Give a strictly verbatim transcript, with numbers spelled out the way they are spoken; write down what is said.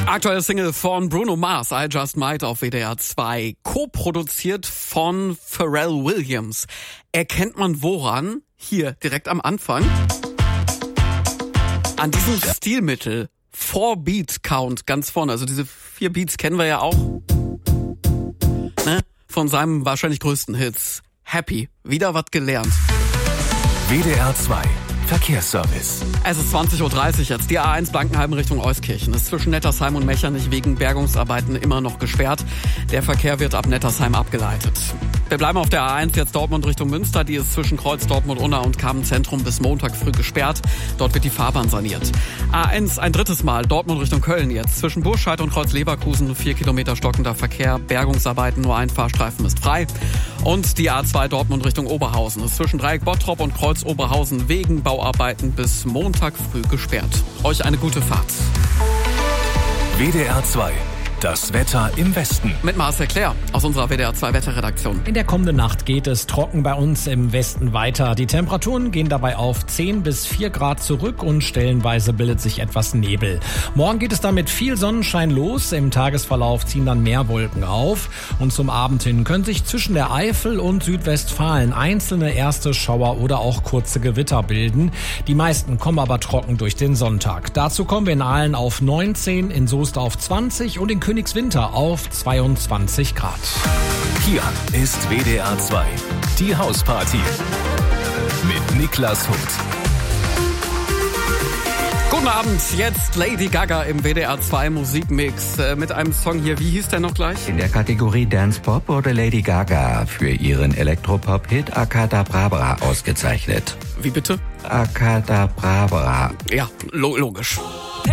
Aktuelle Single von Bruno Mars, I Just Might auf W D R zwei, co-produziert von Pharrell Williams. Erkennt man woran? Hier, direkt am Anfang. An diesem Stilmittel. Four Beat Count ganz vorne. Also diese vier Beats kennen wir ja auch. Ne? Von seinem wahrscheinlich größten Hits. Happy. Wieder was gelernt. W D R zwei Verkehrsservice. Es ist zwanzig Uhr dreißig jetzt. Die A eins Blankenheim Richtung Euskirchen ist zwischen Nettersheim und Mechernich wegen Bergungsarbeiten immer noch gesperrt. Der Verkehr wird ab Nettersheim abgeleitet. Wir bleiben auf der A eins jetzt Dortmund Richtung Münster. Die ist zwischen Kreuz Dortmund-Unna und Kamen-Zentrum bis Montag früh gesperrt. Dort wird die Fahrbahn saniert. A eins ein drittes Mal Dortmund Richtung Köln jetzt. Zwischen Burscheid und Kreuz Leverkusen vier Kilometer stockender Verkehr. Bergungsarbeiten, nur ein Fahrstreifen ist frei. Und die A zwei Dortmund Richtung Oberhausen ist zwischen Dreieck Bottrop und Kreuz Oberhausen wegen Bauarbeiten bis Montag früh gesperrt. Euch eine gute Fahrt. W D R zwei. Das Wetter im Westen. Mit Marcel Claire aus unserer W D R zwei Wetterredaktion. In der kommenden Nacht geht es trocken bei uns im Westen weiter. Die Temperaturen gehen dabei auf zehn bis vier Grad zurück und stellenweise bildet sich etwas Nebel. Morgen geht es dann mit viel Sonnenschein los. Im Tagesverlauf ziehen dann mehr Wolken auf. Und zum Abend hin können sich zwischen der Eifel und Südwestfalen einzelne erste Schauer oder auch kurze Gewitter bilden. Die meisten kommen aber trocken durch den Sonntag. Dazu kommen wir in Aalen auf neunzehn, in Soest auf zwanzig und in Königswinter auf zweiundzwanzig Grad. Hier ist W D R zwei, die Hausparty mit Niklas Huth. Guten Abend, jetzt Lady Gaga im W D R zwei Musikmix äh, mit einem Song hier. Wie hieß der noch gleich? In der Kategorie Dance Pop wurde Lady Gaga für ihren Elektropop-Hit Akadabra ausgezeichnet. Wie bitte? Akadabra. Ja, lo- logisch.